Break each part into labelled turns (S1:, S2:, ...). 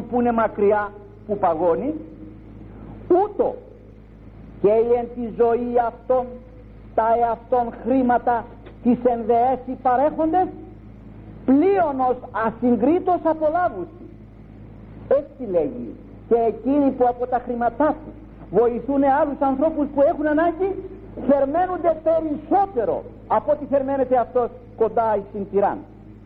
S1: που είναι μακριά, που παγώνει, ούτω και εν τη ζωή αυτών τα εαυτών χρήματα της ενδεές παρέχοντες πλείονος ασυγκρίτως απολάβουσι. Έτσι λέγει. Και εκείνοι που από τα χρήματά τους βοηθούν άλλους ανθρώπους που έχουν ανάγκη θερμαίνονται περισσότερο από ό,τι θερμαίνεται αυτός κοντά στην τυράν.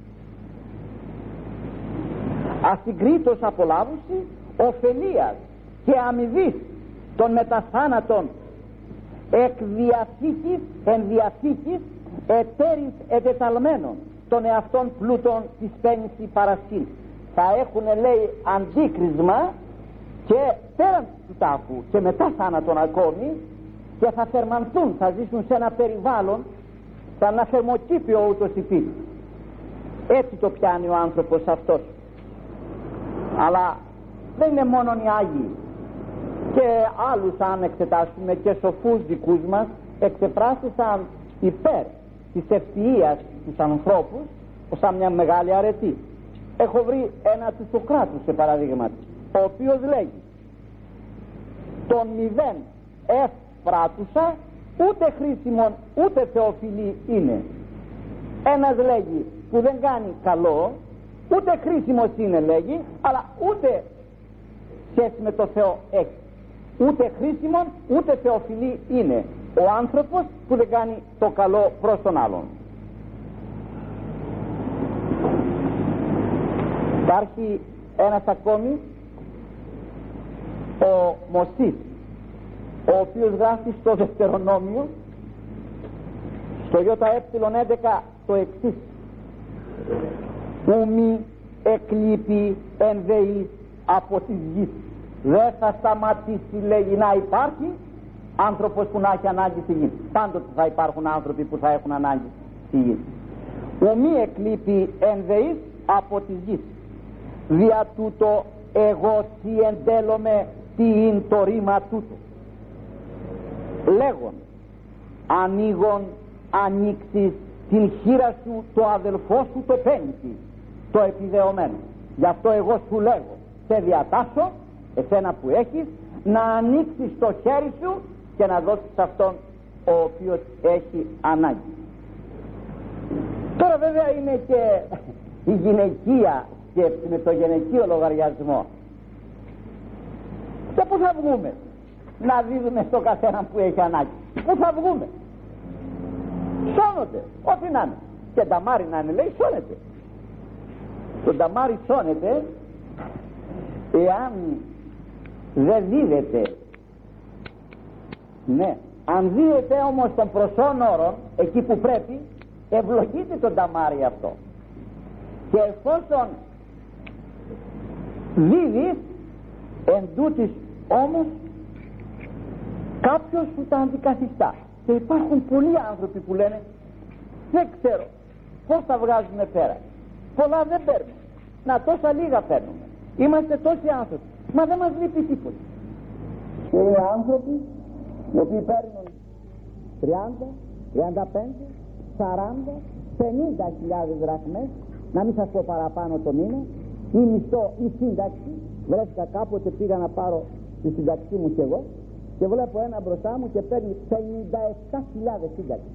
S1: Ασυγκρίτως απολάβουσι ωφελίας και αμοιβής των μεταθάνατων εκ διαθήκης εν διαθήκης εταίρις ετεταλμένων των εαυτών πλούτων της πέννηση παρασκήνης. Θα έχουν, λέει, αντίκρισμα και πέραν του τάφου και μετά θάνατον ακόμη, και θα θερμανθούν, θα ζήσουν σε ένα περιβάλλον σαν ένα θερμοκήπιο ούτως υπήρ. Έτσι το πιάνει ο άνθρωπος αυτός. Αλλά δεν είναι μόνο οι Άγιοι, και άλλους αν εξετάσουμε και σοφούς δικούς μας εξεπράστησαν υπέρ της ευθυΐας τους ανθρώπους σαν μια μεγάλη αρετή. Έχω βρει ένα του Σοκράτου σε παραδείγμα, ο οποίος λέγει τον μηδέν ευπράτουσα ούτε χρήσιμον ούτε θεοφιλή είναι. Ένας λέγει που δεν κάνει καλό, ούτε χρήσιμος είναι, λέγει, αλλά ούτε σχέση με το Θεό έχει. Ούτε χρήσιμον ούτε θεοφιλή είναι ο άνθρωπος που δεν κάνει το καλό προς τον άλλον. Υπάρχει ένας ακόμη, ο Μωσής, ο οποίος γράφει στο Δευτερονόμιο στο ΙΕ11 το εξής: ου μη εκλείπει εν δεής από τη γη. Δεν θα σταματήσει, λέγει, να υπάρχει άνθρωπος που να έχει ανάγκη στη γη. Πάντοτε θα υπάρχουν άνθρωποι που θα έχουν ανάγκη στη γη. ου μη εκλείπει εν δεής από τη γη. Δια τούτο εγώ τι εντέλομαι τι είναι το ρήμα τούτο. Λέγον ανοίγον ανοίξεις την χείρα σου το αδελφό σου το πέννητη, το επιδεωμένο. Γι' αυτό εγώ σου λέγω, σε διατάσσω εσένα που έχεις να ανοίξεις το χέρι σου και να δώσεις αυτόν ο οποίος έχει ανάγκη. Τώρα βέβαια είναι και η γυναικεία σκέψη με το γυναικείο λογαριασμό. Και πού θα βγούμε να δίδουμε στο καθένα που έχει ανάγκη? Πού θα βγούμε? Σώνονται, ό,τι να είναι. Και νταμάρι να είναι, λέει, σώνεται. Το νταμάρι σώνεται εάν δεν δίδεται. Ναι, αν δίδεται όμως των προσών όρων εκεί που πρέπει, ευλογείται το νταμάρι αυτό. Και εφόσον δίδεις εν τούτης όμως κάποιος σου τα αντικαθιστά. Και υπάρχουν πολλοί άνθρωποι που λένε δεν ξέρω πώς θα βγάζουμε πέρα, πολλά δεν παίρνουμε, να τόσα λίγα παίρνουμε, είμαστε τόσοι άνθρωποι, μα δεν μας λείπει τίποτα. Και είναι άνθρωποι οι οποίοι παίρνουν 30, 35, 40, 50.000 δραχμές, να μην σας πω παραπάνω το μήνα, ή μισθό ή σύνταξη. Βρέθηκα κάποτε, πήγα να πάρω τη σύνταξή μου κι εγώ και βλέπω ένα μπροστά μου και παίρνει 57.000 σύνταξη.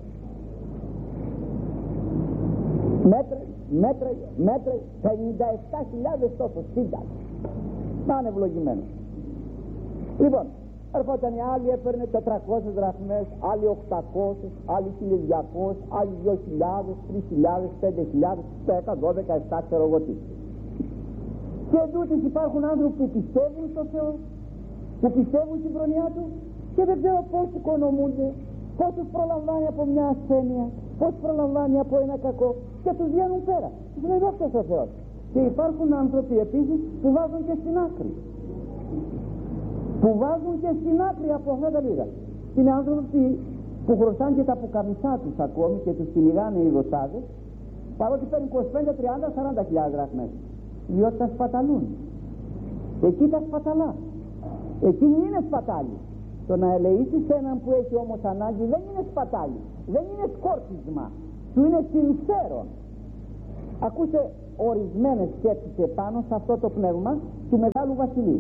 S1: Μέτρε 57.000 τόσο σύνταξη. Να είναι ευλογημένο. Λοιπόν, ερχόταν οι άλλοι, έπαιρνε 400 δραχμές, άλλοι 800, άλλοι 1200, άλλοι 2.000, 3.000, 5.000, 10, 12, 7, ξέρω εγώ τι. Και εντούτοις υπάρχουν άνθρωποι που πιστεύουν στο Θεό, που πιστεύουν στην προνοιά του και δεν ξέρω πώς οικονομούνται, πώς τους προλαμβάνει από μια ασθένεια, πώς προλαμβάνει από ένα κακό και τους βγαίνουν πέρα. Τους λέει δόξα στο Θεό. Και υπάρχουν άνθρωποι επίσης που βάζουν και στην άκρη. Που βάζουν και στην άκρη από αυτά τα λίγα. Είναι άνθρωποι που χρωστάνε και τα πουκαμισά τους ακόμη και τους κυνηγάνε οι δοσάδες, παρότι παίρνουν 25, 30, 40.000 δραχμές. Διότι τα σπαταλούν. Εκεί τα σπαταλά. Εκείνη είναι σπατάλη. Το να ελεήσεις έναν που έχει όμως ανάγκη δεν είναι σπατάλη, δεν είναι σκόρπισμα, του είναι συμφέρον. Ακούστε ορισμένες σκέψεις επάνω σε αυτό το πνεύμα του Μεγάλου Βασιλείου.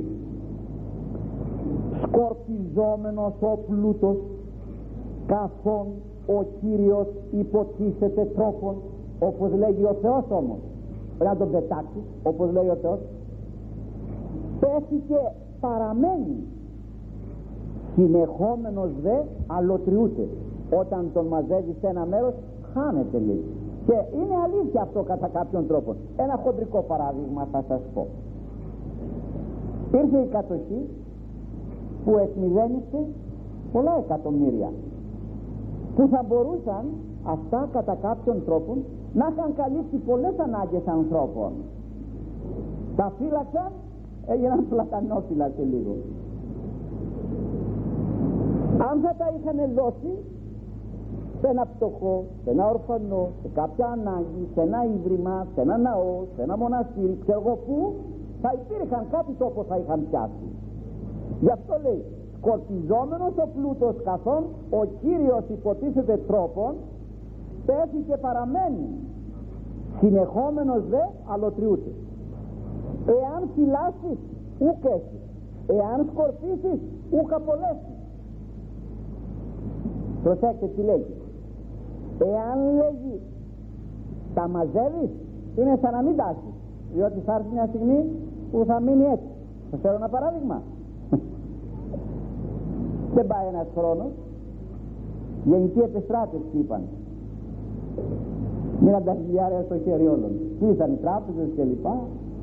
S1: Σκορπιζόμενος ο πλούτος, καθόν ο Κύριος υποτίθεται τρόπον, όπως λέγει ο Θεός όμως, να τον πετάξει όπως λέει ο Θεός, πέφτει και παραμένει, συνεχόμενος δε αλωτριούται. Όταν τον μαζεύει σε ένα μέρος χάνεται λέει. Και είναι αλήθεια αυτό κατά κάποιον τρόπο. Ένα χοντρικό παράδειγμα θα σας πω. Ήρθε η κατοχή που εκμηδένισε πολλά εκατομμύρια, που θα μπορούσαν αυτά κατά κάποιον τρόπο να είχαν καλύψει πολλές ανάγκες ανθρώπων. Τα φύλαξαν, έγιναν πλατανόφυλλα σε λίγο. Αν θα τα είχαν δώσει σε ένα πτωχό, σε ένα ορφανό, σε κάποια ανάγκη, σε ένα ίδρυμα, σε ένα ναό, σε ένα μοναστήρι, ξέρω εγώ πού, θα υπήρχαν κάτι τόπο θα είχαν πιάσει. Γι' αυτό λέει, σκορπιζόμενος ο πλούτος καθόν ο Κύριος υποτίθεται τρόπον, πέφτει και παραμένει, συνεχόμενος δε αλωτριούται. Εάν φυλάσεις ουκ έχεις, εάν σκορπίσεις ουκ απολέσεις. Προσέξτε τι λέγει. Εάν λέγει τα μαζεύεις, είναι σαν να μην τα έχεις, διότι θα έρθει μια στιγμή που θα μείνει έτσι. Θα φέρω ένα παράδειγμα. Δεν πάει ένας χρόνος, γενική επιστράτευση είπαν, μείναν τα χιλιάρια στο χέρι όλων, κλείσαν οι τράπεζες και λοιπά.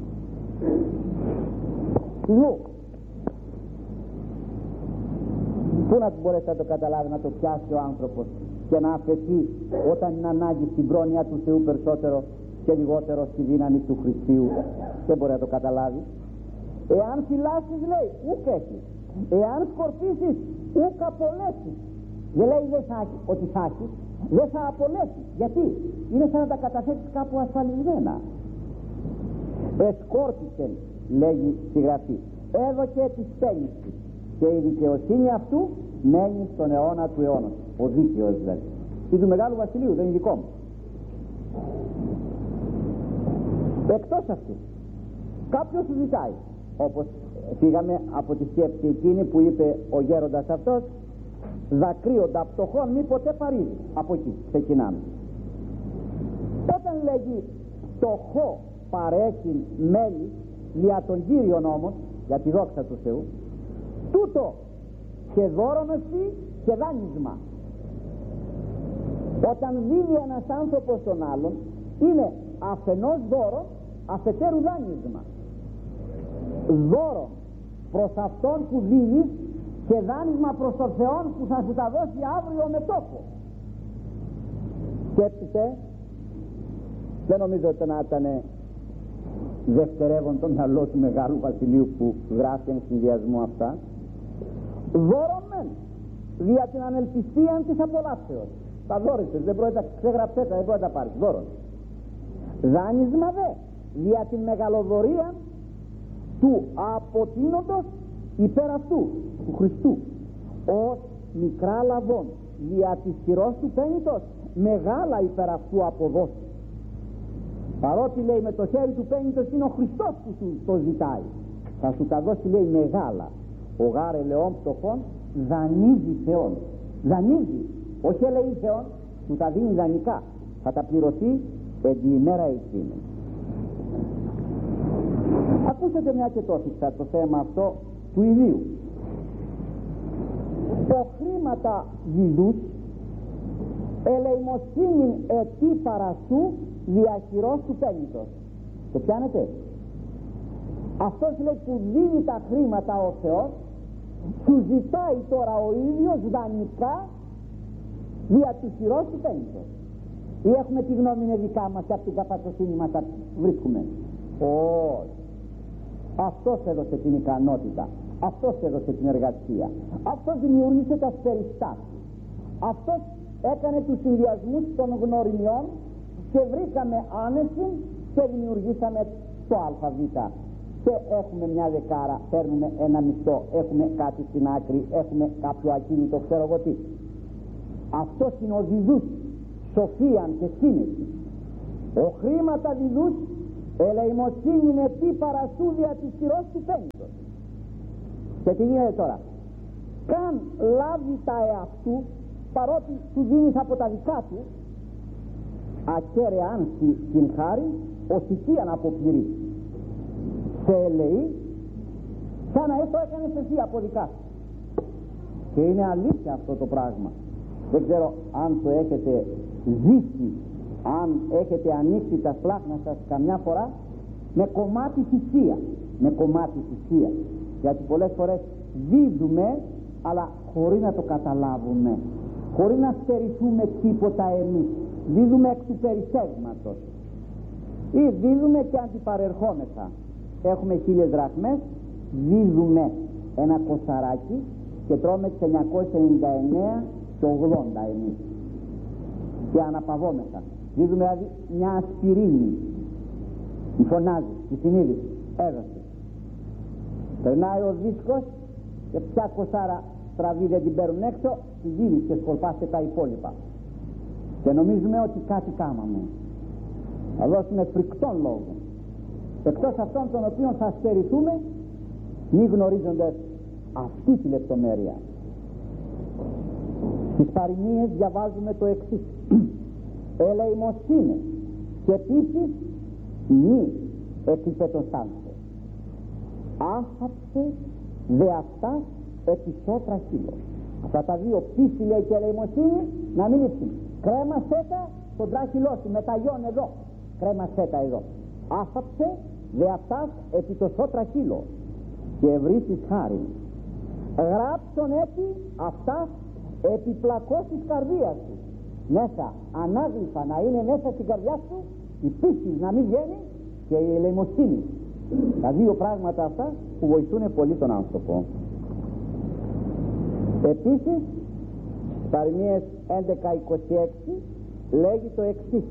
S1: Πού να μπορέσει να το καταλάβει, να το πιάσει ο άνθρωπος και να αφαιθεί όταν είναι ανάγκη στην πρόνοια του Θεού περισσότερο και λιγότερο στη δύναμη του Χριστίου? Δεν μπορεί να το καταλάβει. Εάν φυλάσεις λέει ουκ έχεις, εάν σκορπίσεις ουκ απολέσεις. Δεν λέει δεν θα, ότι θα έχεις, δεν θα απολέσεις. Γιατί? Είναι σαν να τα καταθέτεις κάπου ασφαλισμένα. Εσκόρπισε, λέγει στη Γραφή, έδωκε της πέννησης και η δικαιοσύνη αυτού μένει στον αιώνα του αιώνα. Ο δίκαιος δηλαδή. Είναι του Μεγάλου Βασιλείου, δεν είναι δικό μου. Εκτός αυτού, κάποιος σου ζητάει, όπως φύγαμε από τη σκέψη εκείνη που είπε ο γέροντας αυτός, δακρύοντα πτωχών μη ποτέ παρήδη. Από εκεί ξεκινάμε. Όταν λέγει πτωχό παρέχει μέλη για τον Κύριον όμως, για τη δόξα του Θεού, τούτο και δώρον εσύ και δάνεισμα. Όταν δίνει ένας άνθρωπος τον άλλον, είναι αφενός δώρο, αφετέρου δάνεισμα. Δώρο προς αυτόν που δίνεις και δάνεισμα προς τον Θεό που θα σου τα δώσει αύριο με τόπο. Σκέψτε, δεν νομίζω ότι να ήταν δευτερεύον το μυαλό του Μεγάλου Βασιλείου που γράφει εν συνδυασμό αυτά. Δώρον μεν δια την ανελπιστία της απολαύσεως. Τα δώρισες, δεν γράψε τα, δεν μπορεί να τα πάρεις. Δώρον. Δάνεισμα δε δια την μεγαλοδορία του αποτείνοντος υπέρ αυτού του Χριστού, ως μικρά λαβών δια της χειρός του πένητος μεγάλα υπέρ αυτού αποδώσει. Παρότι λέει με το χέρι του πένητος είναι ο Χριστός που σου το ζητάει, θα σου τα δώσει λέει μεγάλα. Ο γάρ ελαιών πτωχών δανείζει Θεόν. Δανείζει, όχι ελεεί Θεόν, σου τα δίνει δανεικά. Θα τα πληρωθεί εν τη ημέρα εκείνη. Ακούσατε μια και το έθιξα το θέμα αυτό του ιδίου. Το χρήματα διδούς ελεημοσύνην ετή παραστού διαχειρός του πένητος. Το πιάνετε? Αυτός λέει που δίνει τα χρήματα ο Θεός, σου ζητάει τώρα ο ίδιος δανεικά δια του χειρός του πένητος. Ή έχουμε τη γνώμη είναι δικά μας και από την καπατοσύνη μας τα βρίσκουμε? Όχι. Αυτός έδωσε την ικανότητα, αυτός έδωσε την εργασία, αυτός δημιούργησε τα περιστάσεις, αυτός έκανε τους συνδυασμούς των γνωριμιών και βρήκαμε άνεση και δημιουργήσαμε το ΑΒ και έχουμε μια δεκάρα, παίρνουμε ένα μισθό, έχουμε κάτι στην άκρη, έχουμε κάποιο ακίνητο, ξέρω εγώ τι. Αυτός είναι ο διδούς σοφίαν και σύνεση. Ο χρήματα διδούς ελεημοσύνη είναι τι παρασούδια της χειρός του πένθος. Και τι γίνεται τώρα? Καν λάβει τα εαυτού, παρότι του δίνεις από τα δικά του, ακέραια αν την χάρη ως οικίαν αποπληρεί. Σε ελεεί σαν να το έκανες εσύ από δικά σου. Και είναι αλήθεια αυτό το πράγμα. Δεν ξέρω αν το έχετε ζήσει, αν έχετε ανοίξει τα σπλάχνα σας καμιά φορά με κομμάτι θυσία. Με κομμάτι θυσία. Γιατί πολλές φορές δίδουμε, αλλά χωρίς να το καταλάβουμε, χωρίς να στερηθούμε τίποτα εμείς. Δίδουμε εκ του περισσεύματος ή δίδουμε και αντιπαρερχόμεθα. Έχουμε 1000 δραχμές, δίδουμε ένα κοσαράκι και τρώμε τις 999 και 80 εμείς και αναπαυόμεθα. Δίδουμε δηλαδή μια ασπιρίνη, φωνάζει τη συνείδηση, έδωσε. Περνάει ο δίσκος και ποια κοσάρα στραβή δεν την παίρνουν έξω, τη δίνεις και σκορπάστε τα υπόλοιπα. Και νομίζουμε ότι κάτι κάμαμε. Θα δώσουμε φρικτών λόγων, εκτός αυτών των οποίων θα στερηθούμε, μη γνωρίζοντας αυτή τη λεπτομέρεια. Στις παροιμίες διαβάζουμε το εξής: ελεημοσύνη και επίσης μη εκυπετωσάνθε, άφαψε δε αυτά επισώτρα χείλος. Αυτά τα δύο, πίστη λέει και ελεημοσύνη, να μην λείψουν. Κρέμασέ τα στον τράχυλό σου με τα γιον εδώ, κρέμασέ τα εδώ. Άφαψε δε αυτά επί το σώτρα χείλο και ευρύσεις χάρη. Γράψον έτσι αυτά επί πλακός της καρδίας σου, μέσα ανάγλυφα να είναι μέσα στην καρδιά σου, η πίστη να μην βγαίνει και η ελεημοσύνη. Τα δύο πράγματα αυτά που βοηθούν πολύ τον άνθρωπο. Επίσης παροιμίες 11-26 λέγει το εξής: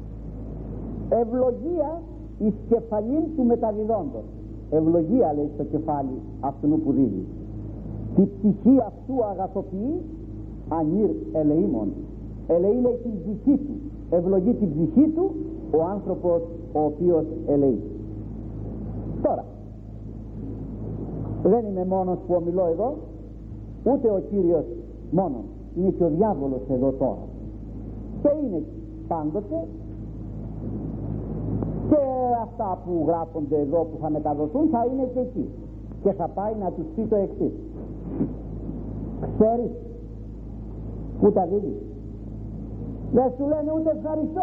S1: ευλογία εις κεφαλήν του μεταδιδόντος. Ευλογία λέει στο κεφάλι αυτού που δίδει. Τη ψυχή αυτού αγαθοποιεί ανήρ ελεήμων. Ελεεί λέει την ψυχή του, ευλογεί την ψυχή του ο άνθρωπος ο οποίος ελεεί. Τώρα δεν είμαι μόνος που ομιλώ εδώ, ούτε ο Κύριος μόνος, είναι και ο διάβολος εδώ τώρα και είναι πάντοτε, και αυτά που γράφονται εδώ που θα μεταδοθούν θα είναι και εκεί και θα πάει να τους πει το εξής: ξέρεις που τα δίνει, δεν σου λένε ούτε ευχαριστώ.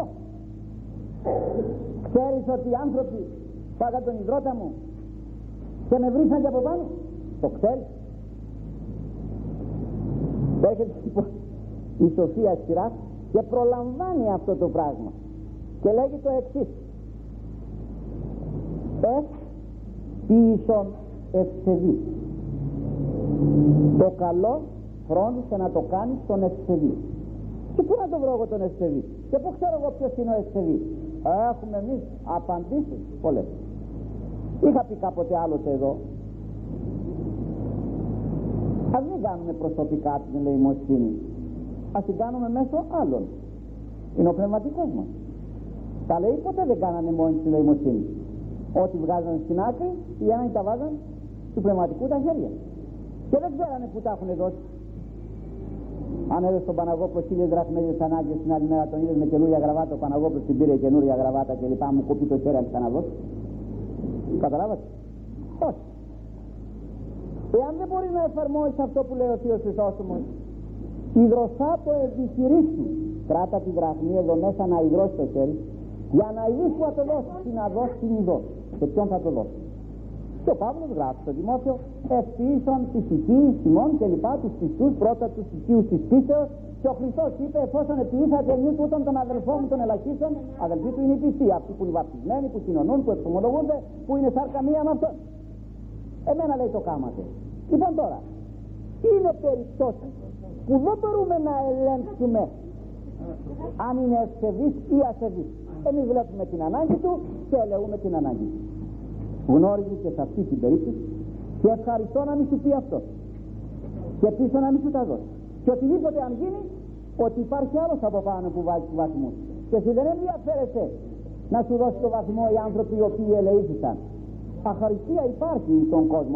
S1: Ξέρεις ότι οι άνθρωποι πάγαν τον υδρότα μου και με βρήσαν και από πάνω, το ξέρεις? Έρχεται λοιπόν η Σοφία Σειρά και προλαμβάνει αυτό το πράγμα και λέγει το εξής: ποιησον ευσεβή. Το καλό φρόντισε να το κάνεις τον ευσεβή. Και πού να το βρω εγώ τον ευσεβή, και πού ξέρω εγώ ποιος είναι ο ευσεβής? Έχουμε εμείς απαντήσεις πολλές. Είχα πει κάποτε άλλοτε εδώ, ας μην κάνουμε προσωπικά την ελεημοσύνη, ας την κάνουμε μέσω άλλων. Είναι ο πνευματικός μας. Τα λέει ποτέ δεν κάνανε μόνοι την ελεημοσύνη. Ό,τι βγάζανε στην άκρη, οι άλλοι τα βάζαν του πνευματικού τα χέρια και δεν ξέρανε που τα έχουν δώσει. Αν έδωσε στον Παναγόπλο 1000 δραχμές για τις ανάγκες, την άλλη μέρα τον είδες με καινούρια γραβάτα, ο Παναγόπλος την πήρε καινούρια γραβάτα και λοιπά, μου κοπεί το χέρι αν ξαναδώσει. Καταλάβατε? Όχι. Εάν δεν μπορείς να εφαρμόσεις αυτό που λέει ο Θείος Χρυσόστομος, υδρωσά το επιχειρείς σου, κράτα τη δραχμή εδώ μέσα να υδρώσει το χέρι, για να ειδείς που θα το δώσει, τι να δώσει, τι να δώσει και ποιον θα το δώσει. Και ο Παύλος γράφει στο Δημόθεο: ευποιήσαν τη ψυχή Σιμών και λοιπά, τους πιστούς, πρώτα τους οικείους της πίστεως. Και ο Χριστός είπε: εφόσον επιήσατε νου τούτων των αδελφών μου των ελαχίστων, αδελφοί του είναι οι πιστοί, αυτοί που είναι βαπτισμένοι, που κοινωνούν, που εξομολογούνται, που είναι σάρκα μία με αυτόν. Εμένα λέει το κάματε. Λοιπόν τώρα, είναι περιπτώσεις που δεν μπορούμε να ελέγξουμε αν είναι ευσεβής ή ασεβής. Εμείς βλέπουμε την ανάγκη του και ελεούμε την ανάγκη του. Γνώριζε και σε αυτή την περίπτωση και ευχαριστώ να μην σου πει αυτό και πίσω να μην σου τα δώσει, και οτιδήποτε αν γίνει, ότι υπάρχει άλλος από πάνω που βάζει του βάθμου και εσύ δεν ενδιαφέρεσαι να σου δώσει το βαθμό οι άνθρωποι οι οποίοι ελεήθησαν. Αχαριστία υπάρχει στον κόσμο.